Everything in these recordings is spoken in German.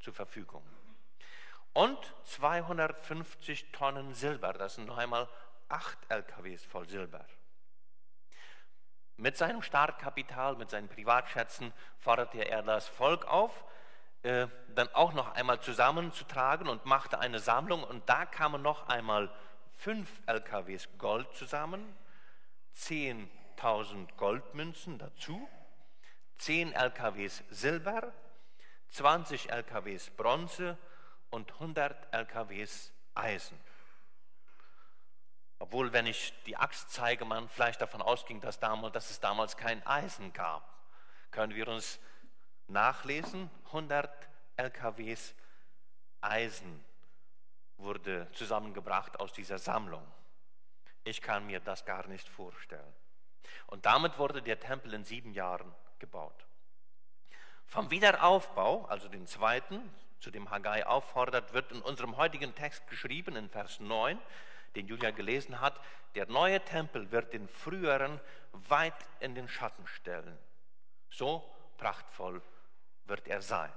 zur Verfügung. Und 250 Tonnen Silber, das sind noch einmal 8 LKWs voll Silber. Mit seinem Startkapital, mit seinen Privatschätzen forderte er das Volk auf, dann auch noch einmal zusammenzutragen und machte eine Sammlung. Und da kamen noch einmal 5 LKWs Gold zusammen, 10.000 Goldmünzen dazu, 10 LKWs Silber, 20 LKWs Bronze und 100 LKWs Eisen. Obwohl, wenn ich die Axt zeige, man vielleicht davon ausging, dass es damals kein Eisen gab, können wir uns nachlesen, 100 LKWs Eisen wurde zusammengebracht aus dieser Sammlung. Ich kann mir das gar nicht vorstellen. Und damit wurde der Tempel in 7 Jahren gebaut. Vom Wiederaufbau, also den zweiten, zu dem Haggai auffordert, wird in unserem heutigen Text geschrieben, in Vers 9, den Julia gelesen hat, der neue Tempel wird den früheren weit in den Schatten stellen. So prachtvoll wird er sein.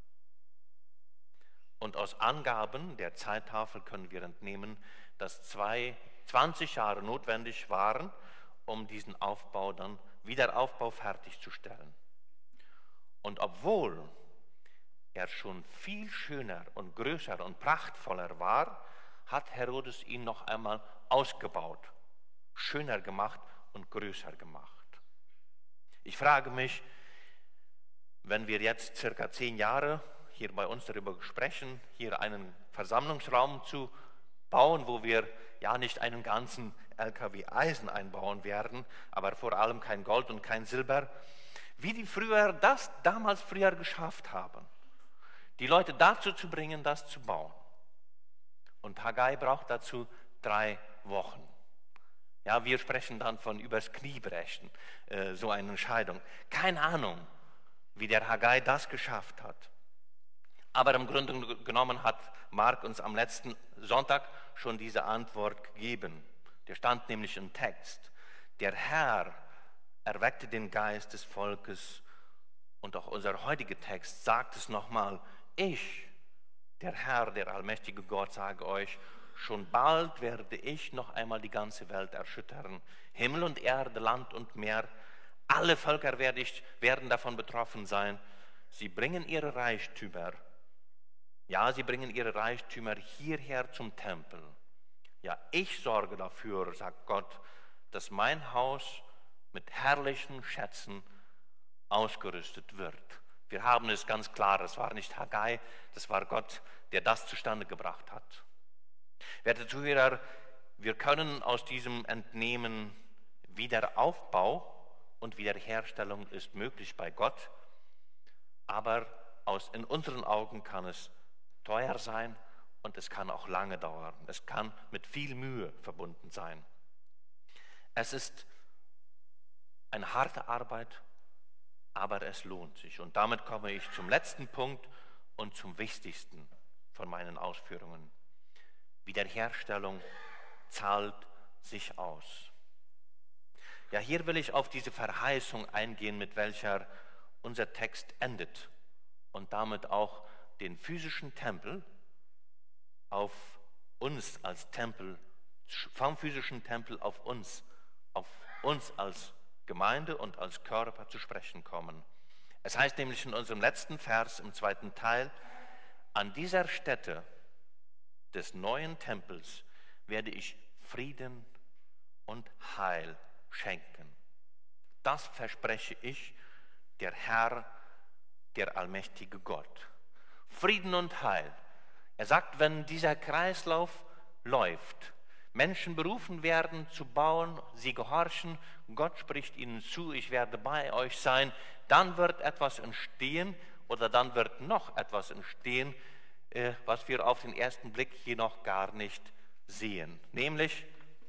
Und aus Angaben der Zeittafel können wir entnehmen, dass 20 Jahre notwendig waren, um diesen Wiederaufbau fertigzustellen. Und obwohl er schon viel schöner und größer und prachtvoller war, hat Herodes ihn noch einmal ausgebaut, schöner gemacht und größer gemacht. Ich frage mich, wenn wir jetzt circa 10 Jahre hier bei uns darüber sprechen, hier einen Versammlungsraum zu bauen, wo wir ja nicht einen ganzen LKW Eisen einbauen werden, aber vor allem kein Gold und kein Silber, wie die das damals früher geschafft haben, die Leute dazu zu bringen, das zu bauen. Und Haggai braucht dazu 3 Wochen. Ja, wir sprechen dann von übers Knie brechen, so eine Entscheidung. Keine Ahnung, wie der Haggai das geschafft hat. Aber im Grunde genommen hat Mark uns am letzten Sonntag schon diese Antwort gegeben. Der stand nämlich im Text. Der Herr erweckte den Geist des Volkes, und auch unser heutiger Text sagt es nochmal: Ich, der Herr, der allmächtige Gott, sage euch, schon bald werde ich noch einmal die ganze Welt erschüttern. Himmel und Erde, Land und Meer, alle Völker werden davon betroffen sein. Sie bringen ihre Reichtümer hierher zum Tempel. Ja, ich sorge dafür, sagt Gott, dass mein Haus mit herrlichen Schätzen ausgerüstet wird. Wir haben es ganz klar, das war nicht Haggai, das war Gott, der das zustande gebracht hat. Werte Zuhörer, wir können aus diesem entnehmen, Wiederaufbau und Wiederherstellung ist möglich bei Gott, aber in unseren Augen kann es teuer sein und es kann auch lange dauern. Es kann mit viel Mühe verbunden sein. Es ist eine harte Arbeit, aber es lohnt sich. Und damit komme ich zum letzten Punkt und zum wichtigsten von meinen Ausführungen. Wiederherstellung zahlt sich aus. Ja, hier will ich auf diese Verheißung eingehen, mit welcher unser Text endet und damit auch den physischen Tempel auf uns als Tempel, vom physischen Tempel auf uns als Gemeinde und als Körper zu sprechen kommen. Es heißt nämlich in unserem letzten Vers im 2. Teil: An dieser Stätte des neuen Tempels werde ich Frieden und Heil schenken. Das verspreche ich, der Herr, der allmächtige Gott. Frieden und Heil. Er sagt, wenn dieser Kreislauf läuft, Menschen berufen werden zu bauen, sie gehorchen, Gott spricht ihnen zu, ich werde bei euch sein, dann wird etwas entstehen oder dann wird noch etwas entstehen, was wir auf den ersten Blick hier noch gar nicht sehen. Nämlich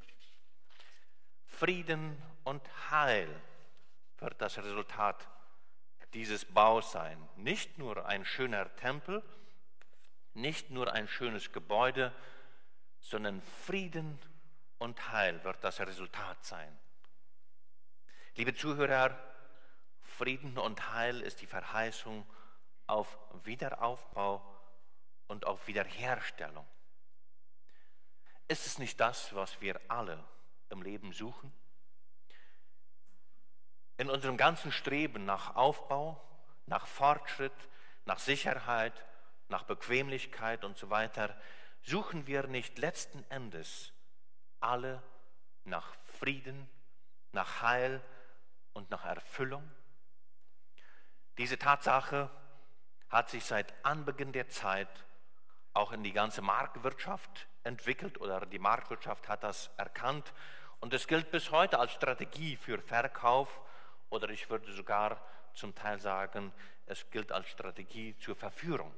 Frieden und Heil wird das Resultat dieses Baus sein. Nicht nur ein schöner Tempel, nicht nur ein schönes Gebäude, sondern Frieden und Heil wird das Resultat sein. Liebe Zuhörer, Frieden und Heil ist die Verheißung auf Wiederaufbau und auf Wiederherstellung. Ist es nicht das, was wir alle im Leben suchen? In unserem ganzen Streben nach Aufbau, nach Fortschritt, nach Sicherheit, nach Bequemlichkeit und so weiter, suchen wir nicht letzten Endes alle nach Frieden, nach Heil und nach Erfüllung? Diese Tatsache hat sich seit Anbeginn der Zeit auch in die ganze Marktwirtschaft entwickelt, oder die Marktwirtschaft hat das erkannt, und es gilt bis heute als Strategie für Verkauf, oder ich würde sogar zum Teil sagen, es gilt als Strategie zur Verführung.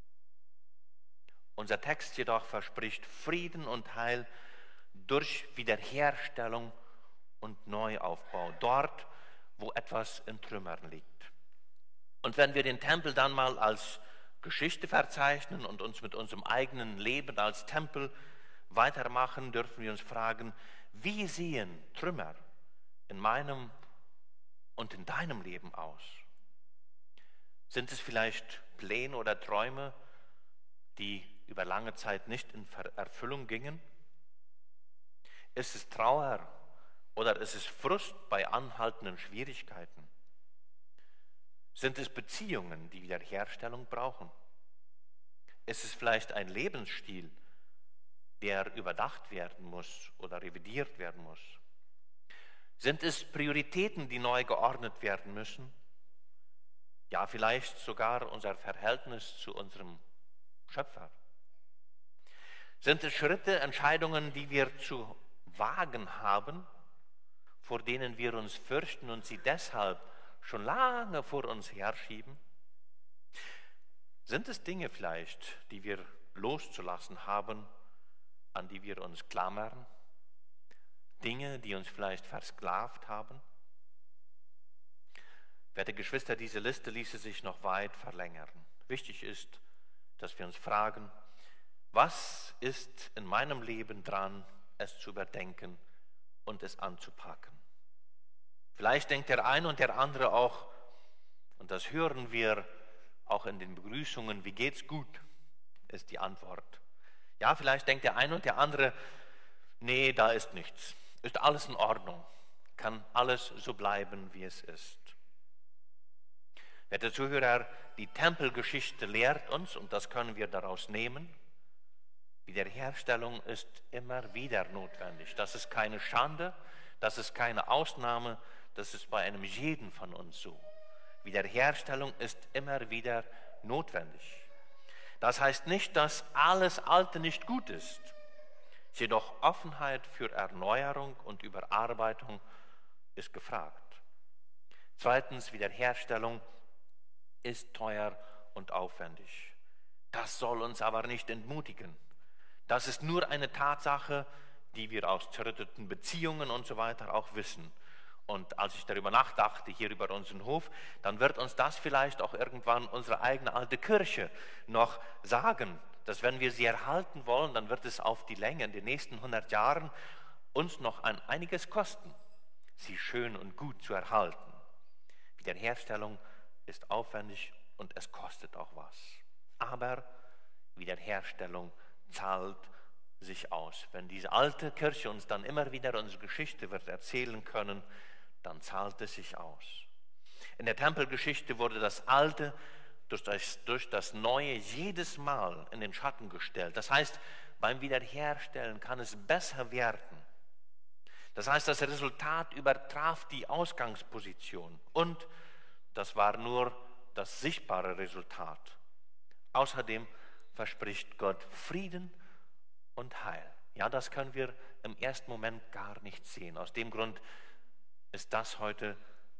Unser Text jedoch verspricht Frieden und Heil durch Wiederherstellung und Neuaufbau, dort, wo etwas in Trümmern liegt. Und wenn wir den Tempel dann mal als Geschichte verzeichnen und uns mit unserem eigenen Leben als Tempel weitermachen, dürfen wir uns fragen, wie sehen Trümmer in meinem und in deinem Leben aus? Sind es vielleicht Pläne oder Träume, die über lange Zeit nicht in Erfüllung gingen? Ist es Trauer oder ist es Frust bei anhaltenden Schwierigkeiten? Sind es Beziehungen, die Wiederherstellung brauchen? Ist es vielleicht ein Lebensstil, der überdacht werden muss oder revidiert werden muss? Sind es Prioritäten, die neu geordnet werden müssen? Ja, vielleicht sogar unser Verhältnis zu unserem Schöpfer. Sind es Schritte, Entscheidungen, die wir zu wagen haben, vor denen wir uns fürchten und sie deshalb schon lange vor uns herschieben? Sind es Dinge vielleicht, die wir loszulassen haben, an die wir uns klammern? Dinge, die uns vielleicht versklavt haben? Werte Geschwister, diese Liste ließe sich noch weit verlängern. Wichtig ist, dass wir uns fragen, was ist in meinem Leben dran, es zu überdenken und es anzupacken? Vielleicht denkt der eine und der andere auch, und das hören wir auch in den Begrüßungen, wie geht's gut, ist die Antwort. Ja, vielleicht denkt der eine und der andere, nee, da ist nichts, ist alles in Ordnung, kann alles so bleiben, wie es ist. Werte Zuhörer, die Tempelgeschichte lehrt uns, und das können wir daraus nehmen, Wiederherstellung ist immer wieder notwendig. Das ist keine Schande, das ist keine Ausnahme, das ist bei einem jeden von uns so. Wiederherstellung ist immer wieder notwendig. Das heißt nicht, dass alles Alte nicht gut ist. Jedoch Offenheit für Erneuerung und Überarbeitung ist gefragt. Zweitens, Wiederherstellung ist teuer und aufwendig. Das soll uns aber nicht entmutigen. Das ist nur eine Tatsache, die wir aus zerrütteten Beziehungen und so weiter auch wissen. Und als ich darüber nachdachte, hier über unseren Hof, dann wird uns das vielleicht auch irgendwann unsere eigene alte Kirche noch sagen, dass wenn wir sie erhalten wollen, dann wird es auf die Länge in den nächsten 100 Jahren uns noch einiges kosten, sie schön und gut zu erhalten. Wiederherstellung ist aufwendig und es kostet auch was. Aber Wiederherstellung zahlt sich aus. Wenn diese alte Kirche uns dann immer wieder unsere Geschichte wird erzählen können, dann zahlt es sich aus. In der Tempelgeschichte wurde das Alte durch das Neue jedes Mal in den Schatten gestellt. Das heißt, beim Wiederherstellen kann es besser werden. Das heißt, das Resultat übertraf die Ausgangsposition und das war nur das sichtbare Resultat. Außerdem verspricht Gott Frieden und Heil. Ja, das können wir im ersten Moment gar nicht sehen. Aus dem Grund ist das heute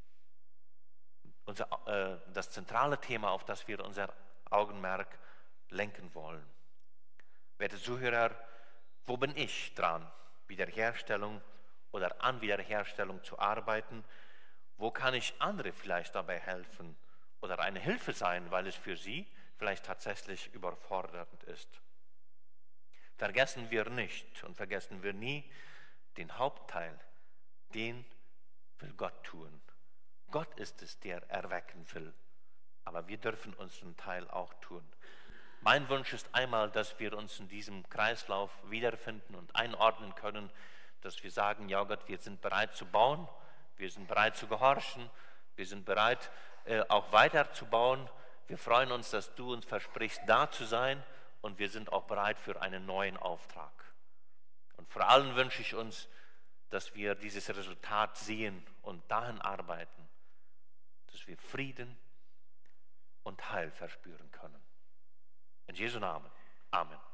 das zentrale Thema, auf das wir unser Augenmerk lenken wollen. Werte Zuhörer, wo bin ich dran, Wiederherstellung oder an Wiederherstellung zu arbeiten? Wo kann ich andere vielleicht dabei helfen oder eine Hilfe sein, weil es für sie vielleicht tatsächlich überfordernd ist? Vergessen wir nicht und vergessen wir nie den Hauptteil, den will Gott tun. Gott ist es, der erwecken will. Aber wir dürfen unseren Teil auch tun. Mein Wunsch ist einmal, dass wir uns in diesem Kreislauf wiederfinden und einordnen können, dass wir sagen, ja Gott, wir sind bereit zu bauen, wir sind bereit zu gehorchen, wir sind bereit auch weiter zu bauen. Wir freuen uns, dass du uns versprichst, da zu sein, und wir sind auch bereit für einen neuen Auftrag. Und vor allem wünsche ich uns, dass wir dieses Resultat sehen und dahin arbeiten, dass wir Frieden und Heil verspüren können. In Jesu Namen. Amen.